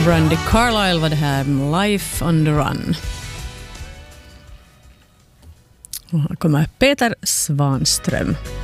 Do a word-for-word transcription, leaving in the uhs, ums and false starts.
Brandi Carlile var det här med Life on the Run. Och här kommer Peter Svanström.